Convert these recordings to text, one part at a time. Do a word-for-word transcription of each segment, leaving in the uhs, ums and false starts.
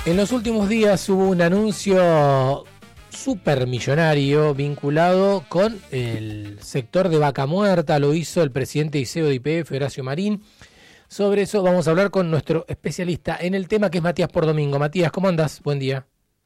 En los últimos días hubo un anuncio supermillonario vinculado con el sector de Vaca Muerta. Lo hizo el presidente I C E O de I P F, Horacio Marín. Sobre eso vamos a hablar con nuestro especialista en el tema, que es Matías Pordomingo. Matías, ¿cómo andás? Buen día.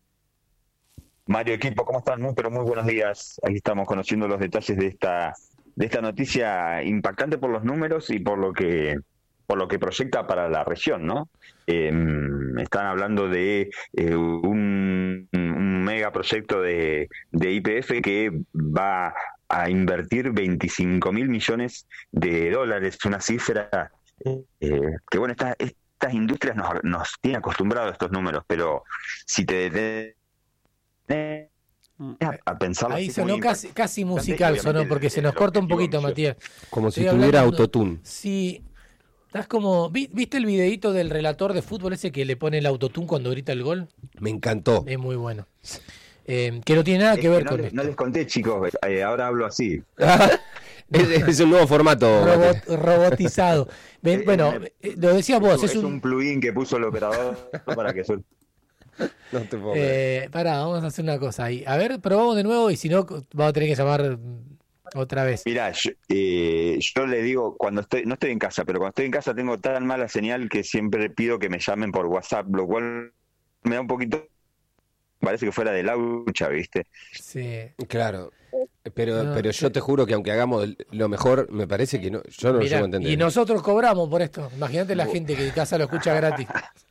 Mario, equipo, ¿cómo están? Muy, pero muy buenos días. Aquí estamos conociendo los detalles de esta de esta noticia impactante por los números y por lo que por lo que proyecta para la región, ¿no? Eh, están hablando de eh, un, un megaproyecto de, de I P F que va a invertir veinticinco mil millones de dólares, una cifra eh, que, bueno, estas estas industrias nos, nos tienen acostumbrados a estos números, pero si te detenés a, a pensarlo... Ahí sonó casi, casi musical, sonó, porque se nos corta un poquito, Matías. Como si tuviera hablando, autotune. Sí. Estás como, ¿viste el videíto del relator de fútbol ese que le pone el autotune cuando grita el gol? Me encantó. Es muy bueno. Eh, que no tiene nada es que ver que no con les, esto. No les conté, chicos, eh, ahora hablo así. es, es un nuevo formato. Robot, robotizado. Ven, bueno, eh, lo decías vos. Es, es un, un, un plugin que puso el operador para que suelte. No te puedo eh, pará, vamos a hacer una cosa ahí. A ver, probamos de nuevo y si no, vamos a tener que llamar otra vez. Mirá, yo, eh, yo le digo, cuando estoy, no estoy en casa, pero cuando estoy en casa tengo tan mala señal que siempre pido que me llamen por WhatsApp, lo cual me da un poquito, parece que fuera de laucha, ¿viste? Sí. Claro. Pero No, pero yo sí. te juro que aunque hagamos lo mejor, me parece que no, yo no Mirá, lo llego a entender. y nosotros cobramos por esto. Imagínate la gente que en casa lo escucha gratis.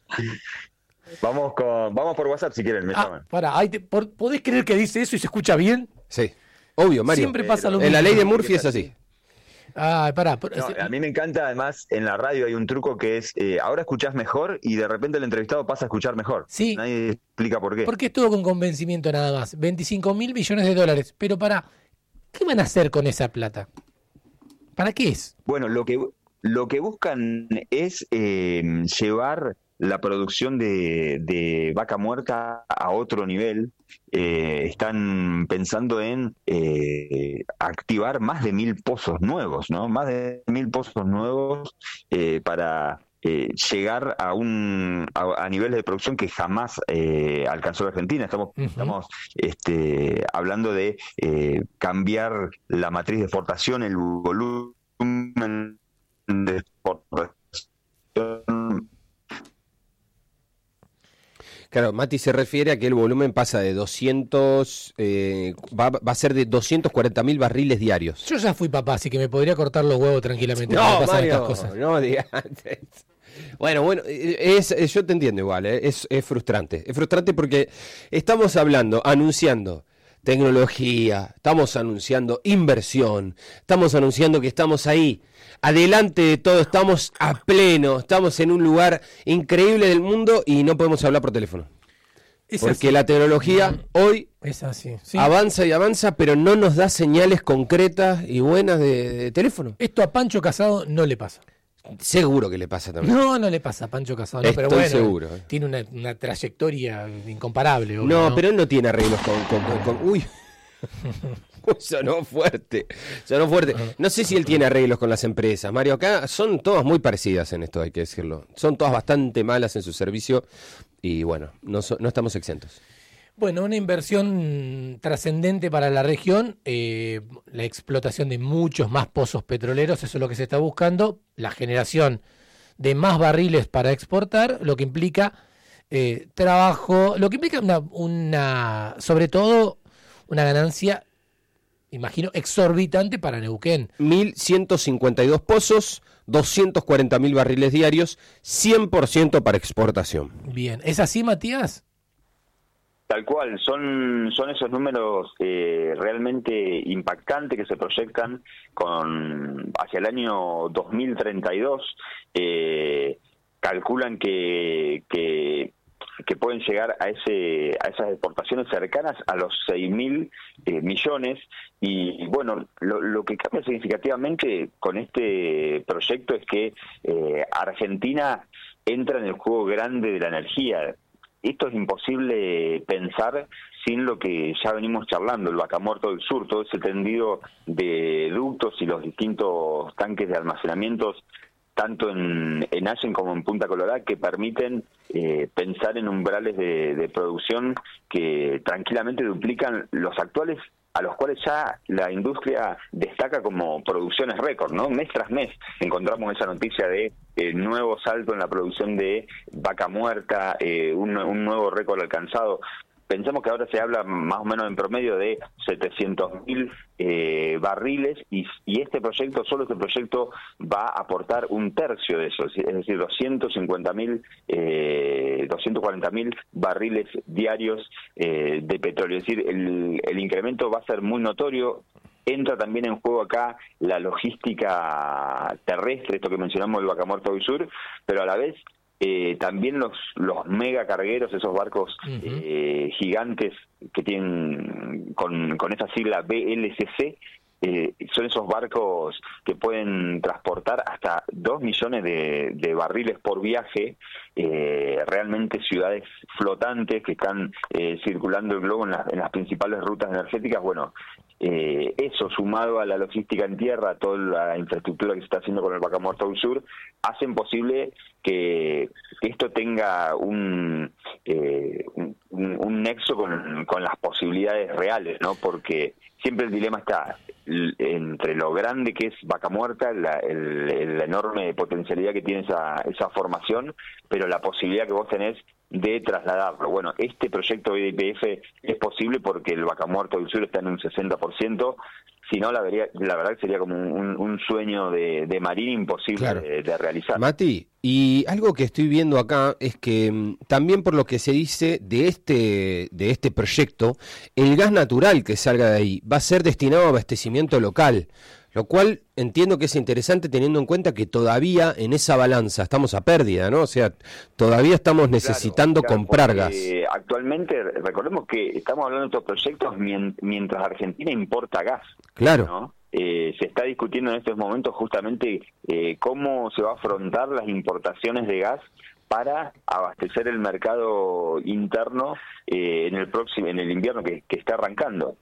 Vamos con, vamos por WhatsApp si quieren, me Ah, llaman. pará, ahí te- por- ¿podés creer que dice eso y se escucha bien? Sí. Obvio, Mario. Siempre pasa lo En mismo. la ley de Murphy es así. Ah, pará. por- No, se- a mí me encanta, además, en la radio hay un truco que es, eh, ahora escuchás mejor y de repente el entrevistado pasa a escuchar mejor. Sí. Nadie explica por qué. Porque es todo con convencimiento nada más. veinticinco mil millones de dólares. Pero para, ¿qué van a hacer con esa plata? ¿Para qué es? Bueno, lo que lo que buscan es eh, llevar la producción de, de Vaca Muerta a otro nivel. Eh, están pensando en eh, activar más de mil pozos nuevos, ¿no? Más de mil pozos nuevos eh, para eh, llegar a un a, a niveles de producción que jamás eh, alcanzó la Argentina. Estamos, Uh-huh. estamos este, hablando de eh, cambiar la matriz de exportación, el volumen de exportación. Claro, Mati se refiere a que el volumen pasa de doscientos, eh, va, va a ser de doscientos cuarenta mil barriles diarios. Yo ya fui papá, así que me podría cortar los huevos tranquilamente. No, cuando pasan Mario, estas cosas. no digas. Bueno, bueno, es, es- yo te entiendo igual, eh, es, es frustrante. Es frustrante porque estamos hablando, anunciando tecnología, estamos anunciando inversión, estamos anunciando que estamos ahí, adelante de todo, estamos a pleno, estamos en un lugar increíble del mundo y no podemos hablar por teléfono. Es Porque así. la tecnología hoy Es así. Sí. avanza y avanza, pero no nos da señales concretas y buenas de, de teléfono. Esto a Pancho Casado no le pasa. Seguro que le pasa también. No, no le pasa a Pancho Casado. No, pero Estoy bueno, seguro, eh. tiene una, una trayectoria incomparable. obvio, No, ¿no? pero él no tiene arreglos con... con, con- con- uy, sonó fuerte, sonó fuerte. No sé si él tiene arreglos con las empresas, Mario. Acá son todas muy parecidas en esto, hay que decirlo. Son todas bastante malas en su servicio y bueno, no, so- no estamos exentos. Bueno, una inversión trascendente para la región, eh, la explotación de muchos más pozos petroleros, eso es lo que se está buscando, la generación de más barriles para exportar, lo que implica eh, trabajo, lo que implica una, una, sobre todo, una ganancia, imagino, exorbitante para Neuquén. mil ciento cincuenta y dos pozos, doscientos cuarenta mil barriles diarios, cien por ciento para exportación. Bien, ¿es así, Matías? Tal cual, son, son esos números eh, realmente impactantes que se proyectan con hacia el año dos mil treinta y dos. Eh, calculan que, que, que pueden llegar a ese a esas exportaciones cercanas a los seis mil eh, millones. Y bueno, lo, lo que cambia significativamente con este proyecto es que eh, Argentina entra en el juego grande de la energía. Esto es imposible pensar sin lo que ya venimos charlando, el Vaca Muerta del Sur, todo ese tendido de ductos y los distintos tanques de almacenamientos tanto en, en Allen como en Punta Colorada, que permiten eh, pensar en umbrales de, de producción que tranquilamente duplican los actuales, a los cuales ya la industria destaca como producciones récord, ¿no? Mes tras mes encontramos esa noticia de eh, nuevo salto en la producción de vaca muerta, eh, un, un nuevo récord alcanzado. Pensemos que ahora se habla más o menos en promedio de setecientos mil eh, barriles y, y este proyecto, solo este proyecto va a aportar un tercio de eso, es decir, doscientos cincuenta mil, eh, doscientos cuarenta mil barriles diarios eh, de petróleo. Es decir, el, el incremento va a ser muy notorio. Entra también en juego acá la logística terrestre, esto que mencionamos del Vaca Muerta hoy sur, pero a la vez Eh, también los los mega cargueros, esos barcos uh-huh. eh, gigantes que tienen con, con esa sigla B L C C, eh, son esos barcos que pueden transportar hasta dos millones de, de barriles por viaje, eh, realmente ciudades flotantes que están eh, circulando el globo en, la, en las principales rutas energéticas. Bueno, Eh, eso sumado a la logística en tierra, a toda la infraestructura que se está haciendo con el Vaca Muerta del Sur, hacen posible que esto tenga un, eh, un, un nexo con, con las posibilidades reales, ¿no? Porque siempre el dilema está entre lo grande que es Vaca Muerta, la, el, la enorme potencialidad que tiene esa, esa formación, pero la posibilidad que vos tenés de trasladarlo. Bueno, este proyecto de I P F es posible porque el Vaca Muerta del Sur está en un sesenta por ciento, si no, la, vería, la verdad que sería como un, un sueño de, de marín imposible claro. de, de realizar. Mati, y algo que estoy viendo acá es que también por lo que se dice de este, de este proyecto, el gas natural que salga de ahí va a ser destinado a abastecimiento local, lo cual entiendo que es interesante teniendo en cuenta que todavía en esa balanza estamos a pérdida, ¿no? O sea, todavía estamos necesitando claro, claro, comprar gas. Actualmente, recordemos que estamos hablando de estos proyectos mientras Argentina importa gas. Claro. ¿no? Eh, se está discutiendo en estos momentos justamente eh, cómo se va a afrontar las importaciones de gas para abastecer el mercado interno eh, en el próximo, en el invierno que, que está arrancando.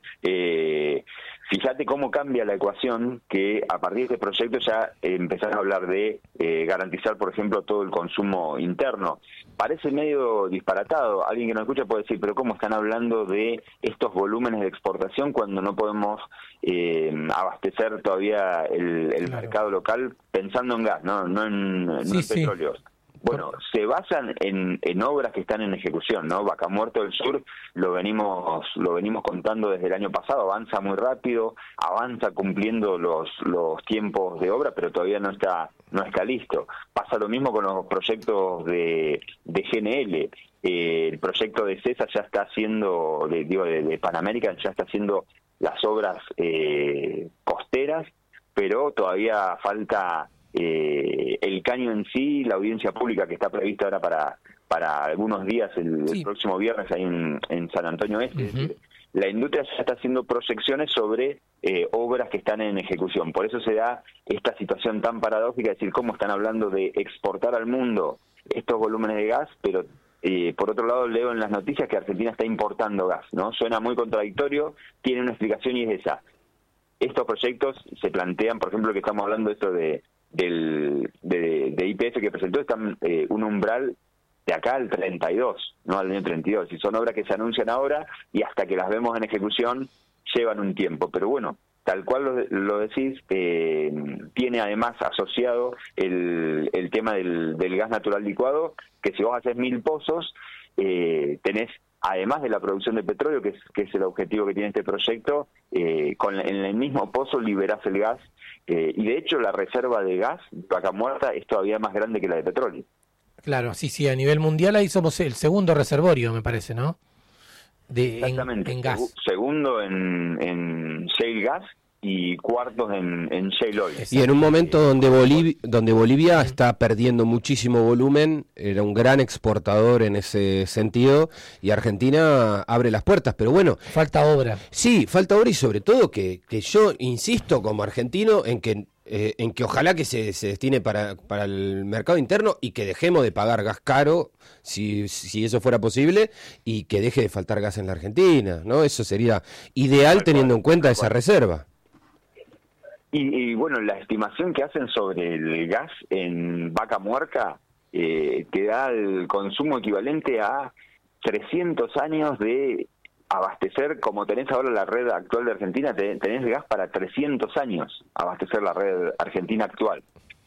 Eh, Fíjate cómo cambia la ecuación, que a partir de este proyecto ya eh, empezás a hablar de eh, garantizar, por ejemplo, todo el consumo interno. Parece medio disparatado. Alguien que nos escucha puede decir, pero ¿cómo están hablando de estos volúmenes de exportación cuando no podemos eh, abastecer todavía el, el claro. mercado local pensando en gas, no, no en, no sí, en sí. petróleos? Bueno, se basan en, en obras que están en ejecución, ¿no? Vaca Muerta del Sur lo venimos lo venimos contando desde el año pasado, avanza muy rápido, avanza cumpliendo los los tiempos de obra, pero todavía no está no está listo. Pasa lo mismo con los proyectos de, de G N L. Eh, el proyecto de CESA ya está haciendo, de, digo, de, de Pan American ya está haciendo las obras eh, costeras, pero todavía falta Eh, el caño en sí, la audiencia pública que está prevista ahora para para algunos días, el, sí. el próximo viernes ahí en, en San Antonio Este. Uh-huh. La industria ya está haciendo proyecciones sobre eh, obras que están en ejecución. Por eso se da esta situación tan paradójica, es decir, cómo están hablando de exportar al mundo estos volúmenes de gas, pero eh, por otro lado leo en las noticias que Argentina está importando gas, ¿no? Suena muy contradictorio, tiene una explicación y es esa. Estos proyectos se plantean, por ejemplo, que estamos hablando de esto de del de, de I P F que presentó, están eh, un umbral de acá al treinta y dos, no al año treinta y dos, y son obras que se anuncian ahora y hasta que las vemos en ejecución llevan un tiempo, pero bueno, tal cual lo, lo decís, eh, tiene además asociado el, el tema del, del gas natural licuado, que si vos haces mil pozos, eh, tenés, además de la producción de petróleo, que es, que es el objetivo que tiene este proyecto, eh, con, en el mismo pozo liberás el gas. Eh, y de hecho la reserva de gas, Vaca Muerta, es todavía más grande que la de petróleo. Claro, sí, sí, a nivel mundial ahí somos el segundo reservorio, me parece, ¿no? De, Exactamente, en, en gas. Segundo en, en shale gas y cuartos en, en shale oil. Y en un momento donde Bolivia, donde Bolivia está perdiendo muchísimo volumen, era un gran exportador en ese sentido, y Argentina abre las puertas, pero bueno. Falta obra. Sí, falta obra y sobre todo que, que yo insisto como argentino en que eh, en que ojalá que se, se destine para, para el mercado interno y que dejemos de pagar gas caro, si, si eso fuera posible, y que deje de faltar gas en la Argentina, ¿no? Eso sería ideal teniendo en cuenta esa reserva. Y, y bueno, la estimación que hacen sobre el gas en Vaca Muerta eh, te da el consumo equivalente a trescientos años de abastecer, como tenés ahora la red actual de Argentina, tenés gas para trescientos años abastecer la red argentina actual.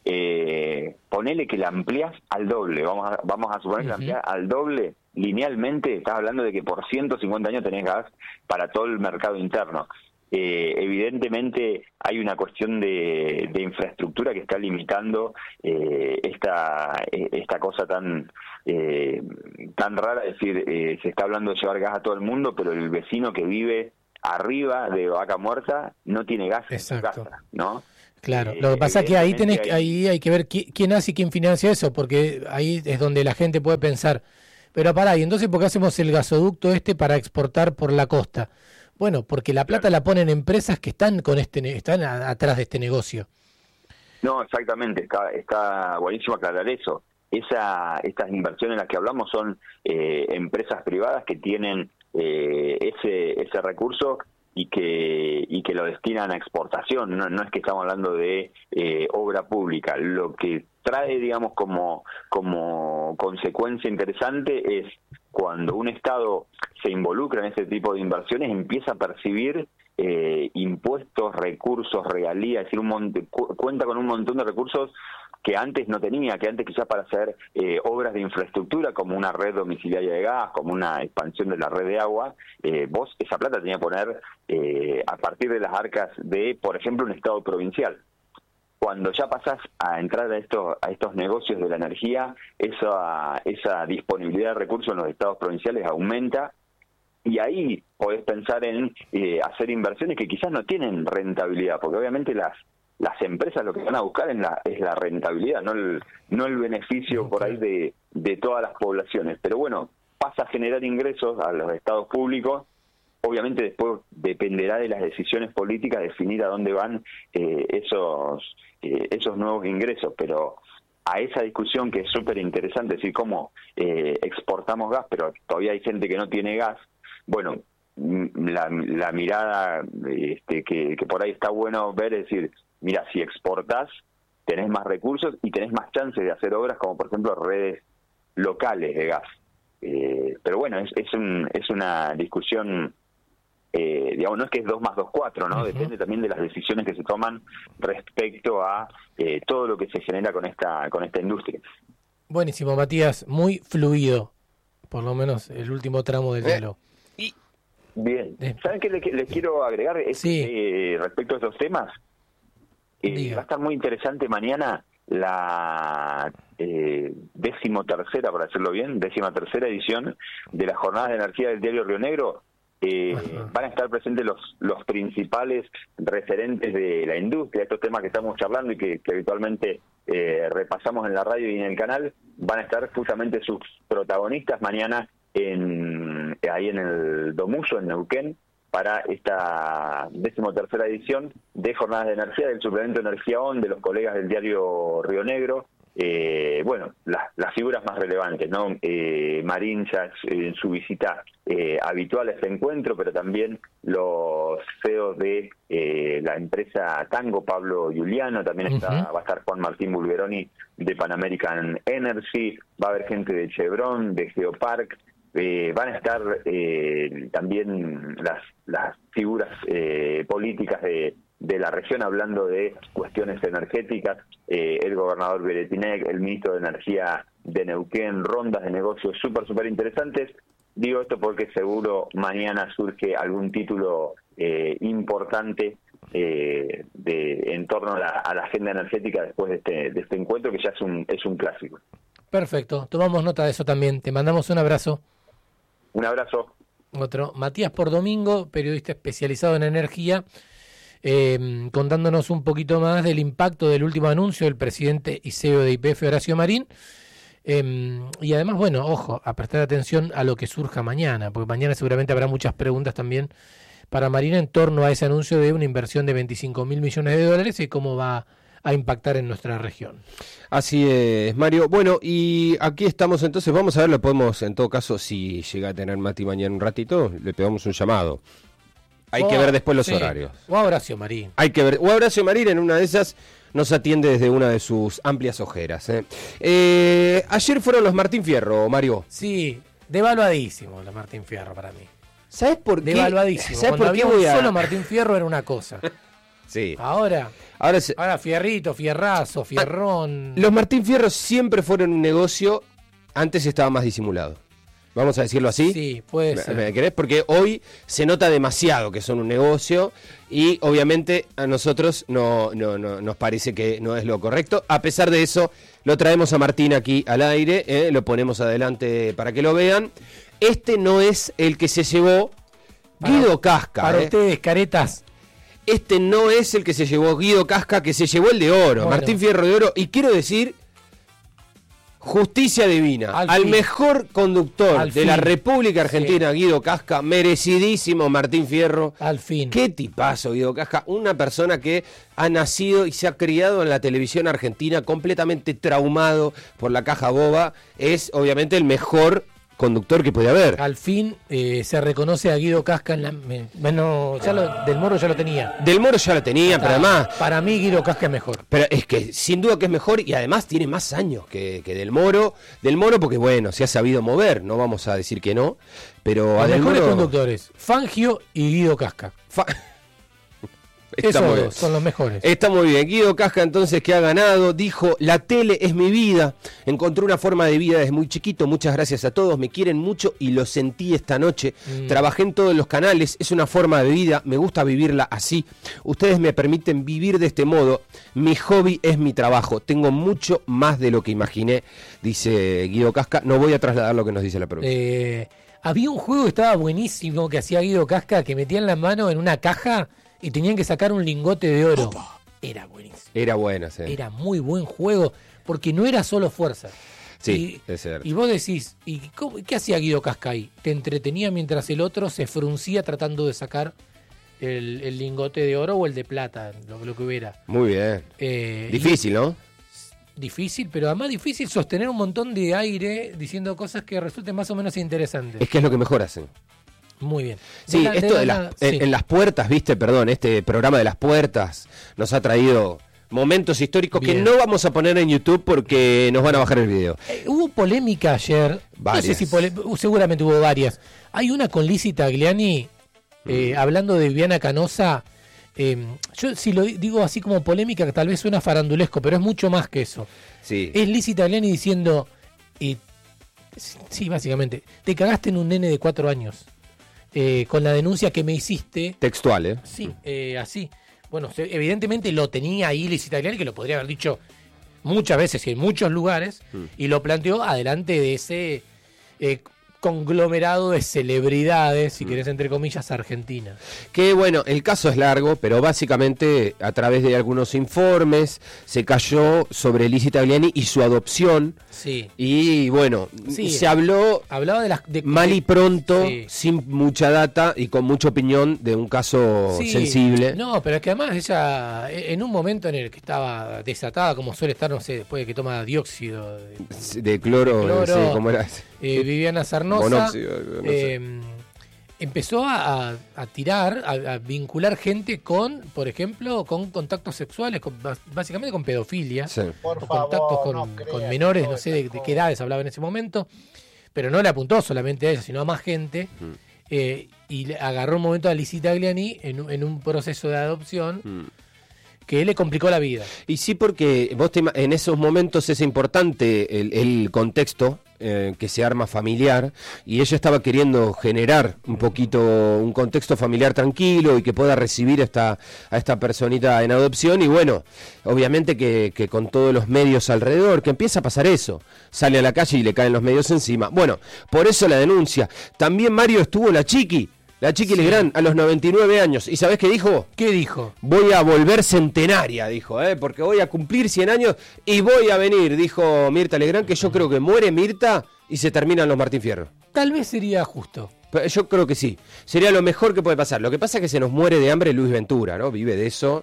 Eh, ponele que la ampliás al doble, vamos a, vamos a suponer que la ampliás al doble linealmente, estás hablando de que por ciento cincuenta años tenés gas para todo el mercado interno. Eh, evidentemente hay una cuestión de, de infraestructura que está limitando eh, esta esta cosa tan eh, tan rara, es decir, eh, se está hablando de llevar gas a todo el mundo, pero el vecino que vive arriba de Vaca Muerta no tiene gas. Exacto. En su casa, ¿no? Claro, Eh, lo que pasa es que ahí tenés hay... ahí hay que ver qui, quién hace y quién financia eso, porque ahí es donde la gente puede pensar, pero pará, y entonces ¿por qué hacemos el gasoducto este para exportar por la costa? Bueno, porque la plata la ponen empresas que están con este están a, atrás de este negocio. No, exactamente, está, está buenísimo aclarar eso. Esa, estas inversiones en las que hablamos son eh, empresas privadas que tienen eh, ese ese recurso y que y que lo destinan a exportación. No, no es que estamos hablando de eh, obra pública. Lo que trae, digamos, como como consecuencia interesante es cuando un Estado se involucra en ese tipo de inversiones, empieza a percibir eh, impuestos, recursos, regalías, es decir, un mon- cu- cuenta con un montón de recursos que antes no tenía, que antes quizás para hacer eh, obras de infraestructura como una red domiciliaria de gas, como una expansión de la red de agua, eh, vos esa plata tenía que poner eh, a partir de las arcas de, por ejemplo, un Estado provincial. Cuando ya pasás a entrar a estos a estos negocios de la energía, esa esa disponibilidad de recursos en los estados provinciales aumenta y ahí podés pensar en eh, hacer inversiones que quizás no tienen rentabilidad, porque obviamente las las empresas lo que van a buscar es la es la rentabilidad, no el no el beneficio por ahí de de todas las poblaciones. Pero bueno, pasa a generar ingresos a los estados públicos. Obviamente después dependerá de las decisiones políticas definir a dónde van eh, esos eh, esos nuevos ingresos, pero a esa discusión que es súper interesante, es decir, cómo eh, exportamos gas, pero todavía hay gente que no tiene gas, bueno, la, la mirada este, que, que por ahí está bueno ver, es decir, mira, si exportás, tenés más recursos y tenés más chances de hacer obras como por ejemplo redes locales de gas. Eh, pero bueno, es, es, un, es una discusión... Eh, digamos, no es que es dos más dos, cuatro, ¿no? Uh-huh. Depende también de las decisiones que se toman respecto a eh, todo lo que se genera con esta con esta industria. Buenísimo, Matías, muy fluido, por lo menos el último tramo del diálogo. Eh, bien, eh. ¿saben qué les, les quiero agregar? Es, sí. eh, respecto a estos temas, eh, va a estar muy interesante mañana la eh, décimo tercera, para decirlo bien, décima tercera edición de las Jornadas de Energía del Diario Río Negro. Eh, van a estar presentes los los principales referentes de la industria, estos temas que estamos charlando y que, que habitualmente eh, repasamos en la radio y en el canal, van a estar justamente sus protagonistas mañana en ahí en el Domuso, en Neuquén, para esta decimotercera edición de Jornadas de Energía, del suplemento de Energía O N de los colegas del diario Río Negro. Eh, bueno, las, las figuras más relevantes, ¿no? Eh, Marín ya en su visita eh, habitual a este encuentro, pero también los C E Os de eh, la empresa Tango, Pablo Giuliano, también está, uh-huh. va a estar Juan Martín Bulgeroni de Pan American Energy, va a haber gente de Chevron, de Geopark, eh, van a estar eh, también las, las figuras eh, políticas de de la región hablando de cuestiones energéticas, eh, el gobernador Beretinec, el ministro de Energía de Neuquén, rondas de negocios súper, súper interesantes. Digo esto porque seguro mañana surge algún título eh, importante eh, de en torno a la, a la agenda energética después de este, de este encuentro, que ya es un, es un clásico. Perfecto, tomamos nota de eso también. Te mandamos un abrazo. Un abrazo. Otro, Matías Pordomingo, periodista especializado en energía, Eh, contándonos un poquito más del impacto del último anuncio del presidente y C E O de Y P F, Horacio Marín, eh, y además, bueno, ojo, a prestar atención a lo que surja mañana, porque mañana seguramente habrá muchas preguntas también para Marín en torno a ese anuncio de una inversión de veinticinco mil millones de dólares y cómo va a impactar en nuestra región. Así es, Mario. Bueno, y aquí estamos entonces, vamos a ver, lo podemos, en todo caso, si llega a tener Mati mañana un ratito, le pegamos un llamado. Hay o, que ver después los sí, horarios. O a Horacio Marín. Hay que ver. O a Horacio Marín en una de esas nos atiende desde una de sus amplias ojeras. ¿eh? Eh, ayer fueron los Martín Fierro, Mario. Sí, devaluadísimo los Martín Fierro para mí. ¿Sabes por qué? Devaluadísimo. ¿Sabes Cuando por qué había voy un a...? solo Martín Fierro era una cosa. Sí. Ahora, Ahora, se... ahora Fierrito, Fierrazo, Fierrón. Los Martín Fierro siempre fueron un negocio, antes estaba más disimulado. Vamos a decirlo así. Sí, puede ¿Me, ser. ¿Me querés? Porque hoy se nota demasiado que son un negocio y obviamente a nosotros no, no, no nos parece que no es lo correcto. A pesar de eso, lo traemos a Martín aquí al aire, ¿eh? Lo ponemos adelante para que lo vean. Este no es el que se llevó Guido para, Casca. Para ¿eh? ustedes, caretas. Este no es el que se llevó Guido Casca, que se llevó el de oro, Bueno. Martín Fierro de oro. Y quiero decir, justicia divina. Al Al fin. mejor conductor Al de la fin. República Argentina, Sí. Guido Casca, merecidísimo Martín Fierro. Al fin. Qué tipazo, Guido Casca. Una persona que ha nacido y se ha criado en la televisión argentina, completamente traumado por la caja boba. Es obviamente el mejor conductor que puede haber. Al fin eh, se reconoce a Guido Casca en la. me- Bueno, ya lo, Del Moro ya lo tenía. Del Moro ya lo tenía, pero además... Para mí, Guido Casca es mejor. Pero es que sin duda que es mejor y además tiene más años que, que Del Moro. Del Moro porque, bueno, se ha sabido mover, no vamos a decir que no, pero a Los Del mejores Moro... conductores, Fangio y Guido Casca. Fa- Está Esos muy dos bien. son los mejores. Está muy bien. Guido Casca entonces que ha ganado, dijo, la tele es mi vida, encontré una forma de vida desde muy chiquito, muchas gracias a todos, me quieren mucho y lo sentí esta noche, Mm. trabajé en todos los canales, es una forma de vida, me gusta vivirla así, ustedes me permiten vivir de este modo, mi hobby es mi trabajo, tengo mucho más de lo que imaginé, dice Guido Casca, no voy a trasladar lo que nos dice la producción. Eh, había un juego que estaba buenísimo que hacía Guido Casca, que metían la mano en una caja y tenían que sacar un lingote de oro. Era buenísimo. Era buena, sí. Era muy buen juego, porque no era solo fuerza. Sí, y, es cierto. y vos decís, ¿y cómo- qué hacía Guido Casca ahí? Te entretenía mientras el otro se fruncía tratando de sacar el, el lingote de oro o el de plata, lo, lo que hubiera. Muy bien. Eh, Difícil, ¿no? y- difícil, pero además difícil sostener un montón de aire diciendo cosas que resulten más o menos interesantes. Es que es lo que mejor hacen. Muy bien. Sí, la- esto la- de la- las, en, sí. en las puertas, viste, perdón, este programa de las puertas nos ha traído momentos históricos Bien. que no vamos a poner en YouTube porque nos van a bajar el video. Eh, hubo polémica ayer. Varias. No sé si pole- uh, seguramente hubo varias. Hay una con Lizzy Tagliani eh, Mm. hablando de Viviana Canosa. Eh, yo si lo di- digo así como polémica, que tal vez suena farandulesco, pero es mucho más que eso. Sí. Es Lizzy Tagliani diciendo, eh, sí, básicamente, te cagaste en un nene de cuatro años eh, con la denuncia que me hiciste. Textual, ¿eh? Sí, eh, así. Bueno, se- evidentemente lo tenía ahí Lizzy Tagliani, que lo podría haber dicho muchas veces y en muchos lugares, Mm. y lo planteó adelante de ese eh, conglomerado de celebridades, si querés, entre comillas, argentinas. Que bueno, el caso es largo, pero básicamente a través de algunos informes se cayó sobre Lizzy Tagliani y su adopción. Sí. Y bueno, Sí. se habló Hablaba de las... De, mal y pronto, Sí. sin mucha data y con mucha opinión de un caso Sí, sensible. No, pero es que además ella, e- en un momento en el que estaba desatada, como suele estar, no sé, después de que toma dióxido de, De cloro, De cloro. sí, ¿cómo era? eh, Viviana Sarnosa, Monóxido, no sé. eh, empezó a, a- a tirar, a, a vincular gente con, por ejemplo, con contactos sexuales, con- bas- básicamente con pedofilia, Sí. Por o favor, contactos con, no creas con menores, no todas sé de, esas de qué cosas. edades hablaba en ese momento, pero no le apuntó solamente a ella, sino a más gente, Mm. eh, y le agarró un momento a Lizzy Tagliani en, un- en un proceso de adopción Mm. que le complicó la vida. Y sí, porque vos te ima- en esos momentos es importante el, el contexto eh, que se arma familiar y ella estaba queriendo generar un poquito un contexto familiar tranquilo y que pueda recibir a esta, a esta personita en adopción y bueno, obviamente que, que con todos los medios alrededor, que empieza a pasar eso, sale a la calle y le caen los medios encima. Bueno, por eso la denuncia. También Mario estuvo la Chiqui, la Chiqui Sí. Legrand a los noventa y nueve años y ¿sabés qué dijo? ¿Qué dijo? Voy a volver centenaria, dijo, ¿eh? Porque voy a cumplir cien años y voy a venir, dijo Mirta Legrand, que yo creo que muere Mirta y se terminan los Martín Fierro. Tal vez sería justo. Pero yo creo que sí, sería lo mejor que puede pasar. Lo que pasa es que se nos muere de hambre Luis Ventura, ¿no? Vive de eso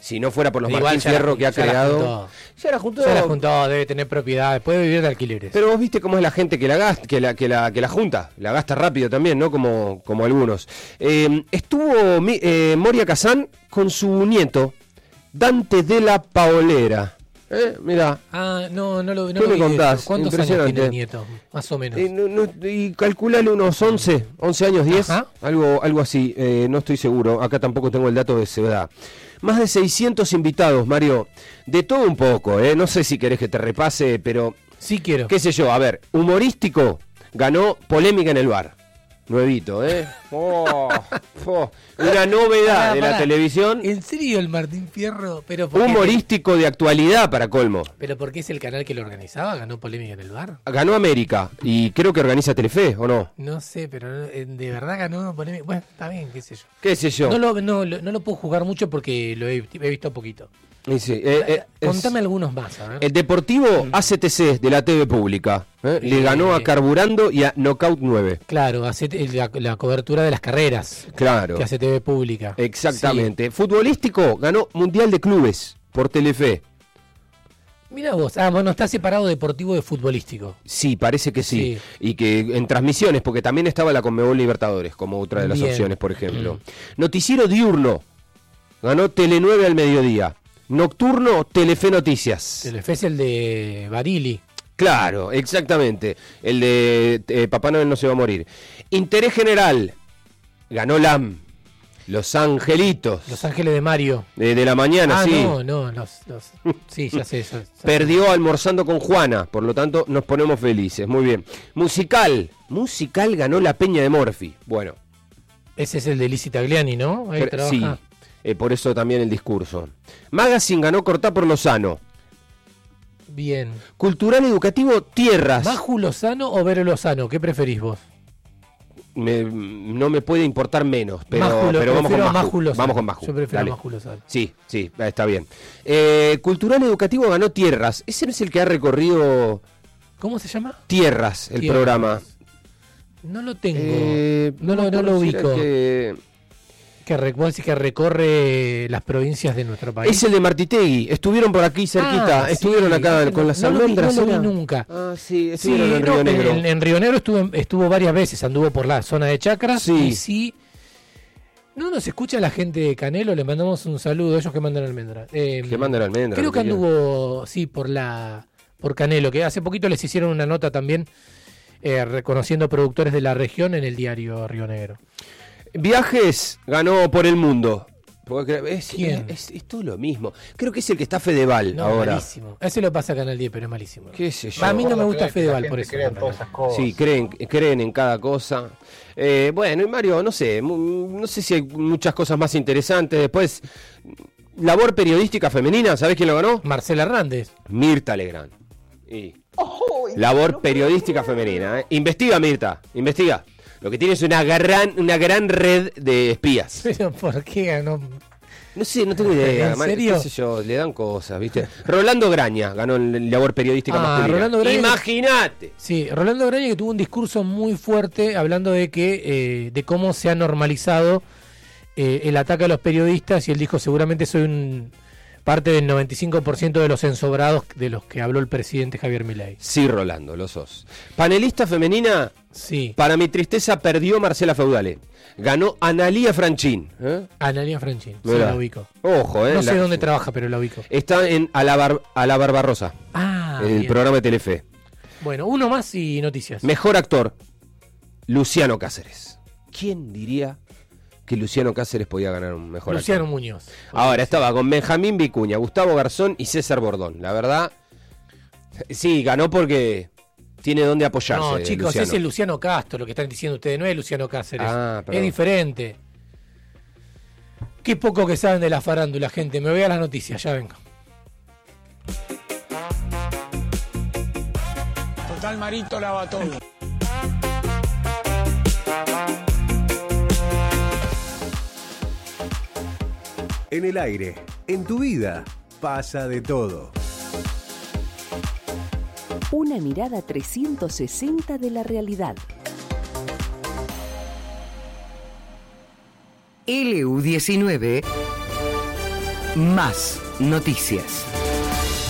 Si no fuera por los Igual Martín ya la Fierro jun- que ha ya la creado. juntó. Ya la juntó. Se la juntó, debe tener propiedades, puede vivir de alquileres. Pero vos viste cómo es la gente que la gasta, que la, que la, que la junta, la gasta rápido también, ¿no? Como, como algunos. Eh, estuvo mi- eh, Moria Kazán con su nieto, Dante de la Paolera. Eh, mirá. Ah, no, no lo, no ¿Qué lo me vi contás? eso. ¿Cuántos años Impresionante. tiene el nieto? Más o menos. Eh, no- no- y calculale unos once, once años, diez, Ajá. algo, algo así, eh, no estoy seguro, acá tampoco tengo el dato de esa edad. Más de seiscientos invitados, Mario, de todo un poco, eh, no sé si querés que te repase, pero Sí quiero. qué sé yo, a ver, humorístico, ganó Polémica en el Bar, nuevito, ¿eh? Oh, oh, una novedad Pará, de la pará. televisión, ¿En serio el Martín Fierro? Pero ¿por qué? humorístico de actualidad para colmo. ¿Pero por qué es el canal que lo organizaba? ¿Ganó Polémica en el Bar? Ganó América y creo que organiza Telefe, ¿o no? No sé, pero no- eh, de verdad ganó Polémica. Bueno, está bien, qué sé yo. ¿Qué sé yo? No lo, no, lo- no lo puedo jugar mucho porque lo he, he visto poquito. Y sí, eh, eh, es- Contame algunos más, a ver. El Deportivo A C T C de la T V Pública ¿eh? le Eh. ganó a Carburando y a Knockout nueve. Claro, hace t- la, la cobertura de las carreras Claro, que hace T V Pública. exactamente. Futbolístico ganó Mundial de Clubes por Telefe. Mira vos, ah, bueno, está separado deportivo de futbolístico. Sí, parece que sí. Sí. Y que en transmisiones, porque también estaba la Conmebol Libertadores como otra de las Bien. opciones, por ejemplo. Noticiero diurno ganó Tele nueve al mediodía. Nocturno, Telefe Noticias. Telefe es el de Barili. Claro, exactamente. El de eh, Papá Noel no se va a morir. Interés general. Ganó L A M. Los Angelitos. Los Ángeles de Mario. De, de la mañana, Ah, sí. no, no, los, los- sí, ya sé eso. Perdió almorzando con Juana. Por lo tanto, nos ponemos felices. Muy bien. Musical. Musical ganó La Peña de Morphy. Bueno, Ese es el de Lizzie Tagliani, ¿no? Ahí cre- trabaja. sí. eh, por eso también el discurso. Magazine ganó Cortá por Lozano. Bien. Cultural Educativo Tierras. ¿Maju Lozano o Vero Lozano? ¿Qué preferís vos? Me- no me puede importar menos, pero, Maju, lo pero vamos con prefiero a Maju. Maju Lozano. Vamos con Maju. Yo prefiero Dale. a Maju Lozano. Sí, sí, está bien. Eh, Cultural Educativo ganó Tierras. Ese no es el que ha recorrido ¿Cómo se llama? Tierras, el Tierras. programa. No lo tengo. Eh, no, lo, me no lo acuerdo si era ubico. el que- Que, re- vos decís que recorre las provincias de nuestro país. Es el de Martitegui. Estuvieron por aquí cerquita. Ah, Estuvieron sí, acá ese con no- las no lo vi- almendras. no lo vi ¿era? nunca. Ah, sí, Sí, estuvieron en no, Río Negro. en, en Río Negro estuvo, estuvo varias veces, anduvo por la zona de Chacras. Sí. Y sí. No nos escucha la gente de Canelo, le mandamos un saludo, ellos que mandan almendra. Eh, Que mandan almendras. Creo lo que quieran. anduvo, sí, por la por Canelo, que hace poquito les hicieron una nota también eh, reconociendo productores de la región en el diario Río Negro. Viajes ganó por el mundo. Porque es, ¿Quién? Es, es todo lo mismo. Creo que es el que está Fedeval No, ahora. malísimo. Ese lo pasa a Canal diez, pero es malísimo. ¿Qué sé yo? A mí no me gusta creer que Fedeval la por gente eso. crea en en todas realidad. esas cosas. Sí, creen, creen en cada cosa. Eh, bueno, y Mario, no sé, mu- no sé si hay muchas cosas más interesantes. Después, labor periodística femenina, ¿sabés quién lo ganó? Marcela Hernández. Mirta Legrand. Y labor periodística femenina. ¿eh? Investiga, Mirta, investiga. Lo que tiene es una gran, una gran red de espías. Pero ¿por qué ganó? No sé, no tengo idea. ¿En Mar- serio? qué sé yo, le dan cosas, ¿viste? Rolando Graña ganó en labor periodística Ah, masculina. Rolando Graña- Imagínate. Sí, Rolando Graña, que tuvo un discurso muy fuerte hablando de que eh, de cómo se ha normalizado eh, el ataque a los periodistas, y él dijo: seguramente soy un parte del noventa y cinco por ciento de los ensobrados de los que habló el presidente Javier Milei. Sí, Rolando, lo sos. Panelista femenina, Sí, para mi tristeza perdió Marcela Feudale. Ganó Analía Franchín. ¿eh? Analia Franchín, sí, Mirá. la ubico. Ojo, ¿eh? No sé La- dónde trabaja, pero la ubico. Está en A la, Bar- a la Barbarosa, Ah, el bien. programa de Telefe. Bueno, uno más y noticias. Mejor actor, Luciano Cáceres. ¿Quién diría que Luciano Cáceres podía ganar un mejor Luciano actor? Muñoz. Ahora estaba con Benjamín Vicuña, Gustavo Garzón y César Bordón. La verdad, sí, ganó porque tiene donde apoyarse. No, chicos, Luciano. ese es Luciano Castro, lo que están diciendo ustedes, no es Luciano Cáceres. Ah, perdón. es diferente. Qué poco que saben de la farándula, gente. Me voy a las noticias, ya vengo. Total, Marito lava todo. En el aire, en tu vida, pasa de todo. Una mirada trescientos sesenta de la realidad. L U diecinueve Más noticias.